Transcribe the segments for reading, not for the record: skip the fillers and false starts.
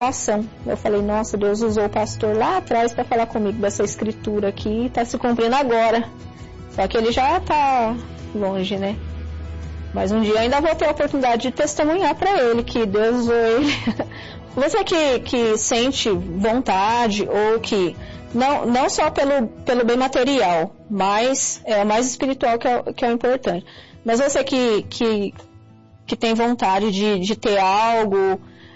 Eu falei, nossa, Deus usou o pastor lá atrás para falar comigo dessa escritura aqui e está se cumprindo agora. Só que ele já está longe, né? Mas um dia ainda vou ter a oportunidade de testemunhar para ele que Deus usou ele. Você que sente vontade ou que não só pelo bem material, mas é o mais espiritual que é o importante. Mas você que tem vontade de ter algo,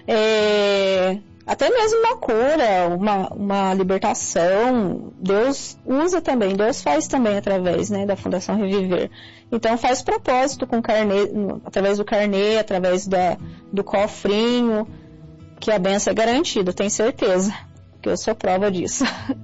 até mesmo uma cura, uma libertação, Deus usa também, Deus faz também através, né, da Fundação Reviver. Então faz propósito com carnê, através do carnê, através do cofrinho, que a bênção é garantida, tenho certeza, que eu sou prova disso.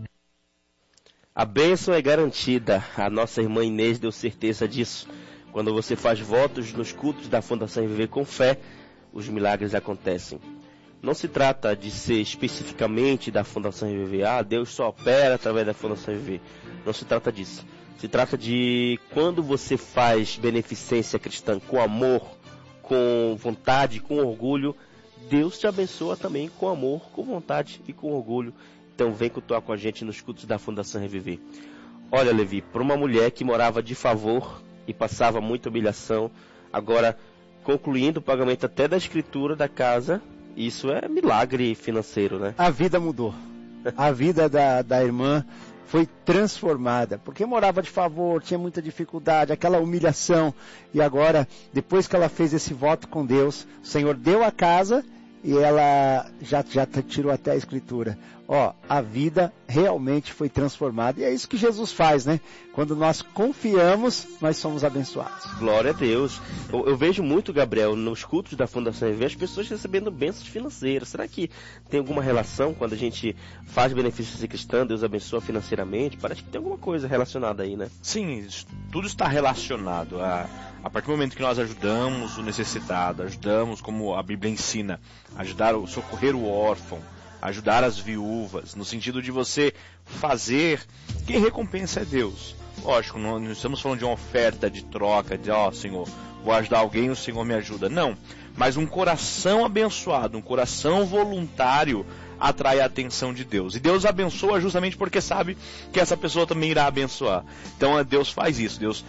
A bênção é garantida, a nossa irmã Inês deu certeza disso. Quando você faz votos nos cultos da Fundação Reviver com fé, os milagres acontecem. Não se trata de ser especificamente da Fundação Reviver. Deus só opera através da Fundação Reviver. Não se trata disso. Se trata de quando você faz beneficência cristã com amor, com vontade, com orgulho, Deus te abençoa também com amor, com vontade e com orgulho. Então vem cultuar com a gente nos cultos da Fundação Reviver. Olha, Levi, para uma mulher que morava de favor e passava muita humilhação, agora concluindo o pagamento até da escritura da casa, isso é milagre financeiro, né? A vida mudou. A vida da irmã foi transformada, porque morava de favor, tinha muita dificuldade, aquela humilhação, e agora, depois que ela fez esse voto com Deus, o Senhor deu a casa e ela já tirou até a escritura. A vida realmente foi transformada, e é isso que Jesus faz, né? Quando nós confiamos, nós somos abençoados. Glória a Deus. Eu vejo muito, Gabriel, nos cultos da Fundação Reviver, as pessoas recebendo bênçãos financeiras. Será que tem alguma relação quando a gente faz benefícios cristãos, Deus abençoa financeiramente? Parece que tem alguma coisa relacionada aí, né? Sim, tudo está relacionado. A partir do momento que nós ajudamos o necessitado, ajudamos, como a Bíblia ensina, socorrer o órfão, ajudar as viúvas, no sentido de você fazer, quem recompensa é Deus. Lógico, não estamos falando de uma oferta de troca, de Senhor, vou ajudar alguém, o Senhor me ajuda. Não, mas um coração abençoado, um coração voluntário atrai a atenção de Deus. E Deus abençoa justamente porque sabe que essa pessoa também irá abençoar. Então Deus faz isso, Deus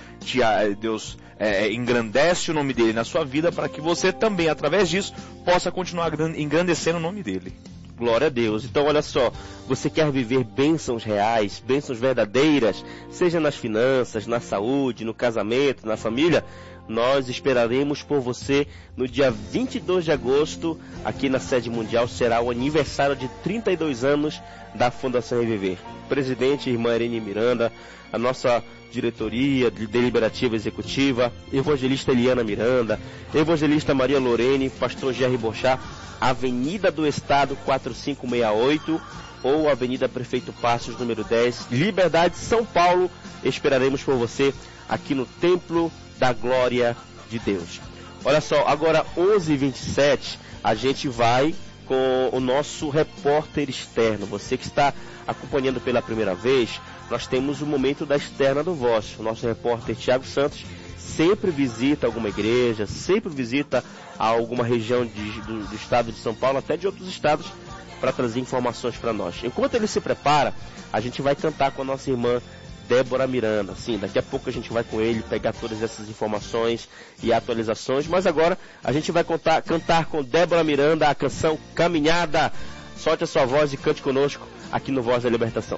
engrandece o nome dele na sua vida para que você também, através disso, possa continuar engrandecendo o nome dele. Glória a Deus. Então olha só, você quer viver bênçãos reais, bênçãos verdadeiras, seja nas finanças, na saúde, no casamento, na família? Nós esperaremos por você no dia 22 de agosto, aqui na sede mundial, será o aniversário de 32 anos da Fundação Reviver. Presidente, irmã Irene Miranda, a nossa diretoria deliberativa executiva, evangelista Eliana Miranda, evangelista Maria Lorene, pastor Jerry Bochá, Avenida do Estado 4568 ou Avenida Prefeito Passos, número 10, Liberdade, São Paulo. Esperaremos por você aqui no Templo da Glória de Deus. Olha só, agora 11h27, a gente vai com o nosso repórter externo. Você que está acompanhando pela primeira vez, nós temos o momento da externa do Voz. O nosso repórter Tiago Santos sempre visita alguma igreja, sempre visita alguma região do estado de São Paulo, até de outros estados, para trazer informações para nós. Enquanto ele se prepara, a gente vai cantar com a nossa irmã Débora Miranda. Sim, daqui a pouco a gente vai com ele pegar todas essas informações e atualizações, mas agora a gente vai cantar com Débora Miranda a canção Caminhada. Solte a sua voz e cante conosco aqui no Voz da Libertação.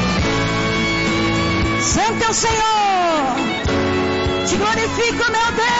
Santo é o Senhor, te glorifico, meu Deus.